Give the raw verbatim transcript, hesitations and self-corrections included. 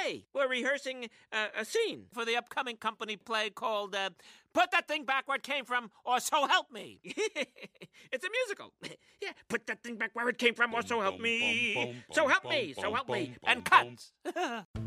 play. We're rehearsing uh, a scene for the upcoming company play called uh, Put That Thing Back Where It Came From, or So Help Me. It's a musical. Yeah, put that thing back where it came from, or so help me. So help me, so help me. And cut.